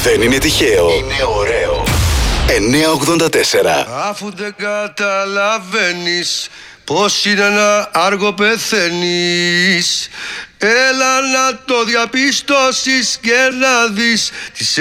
Δεν είναι τυχαίο. Είναι ωραίο. 984. Αφού δεν καταλαβαίνεις πως είναι ένα άργο πεθαίνεις, έλα να το διαπιστώσεις και να δεις τις